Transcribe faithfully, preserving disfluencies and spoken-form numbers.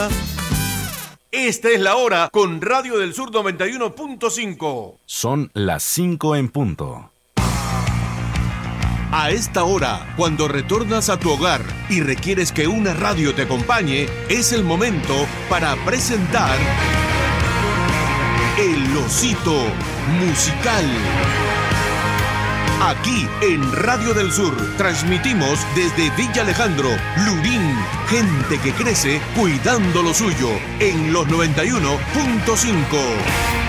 Esta es la hora con Radio del Sur noventa y uno punto cinco. Son las cinco en punto. A esta hora, cuando retornas a tu hogar y requieres que una radio te acompañe, es el momento para presentar El Osito Musical. Aquí en Radio del Sur transmitimos desde Villa Alejandro, Lurín, gente que crece cuidando lo suyo en los noventa y uno punto cinco.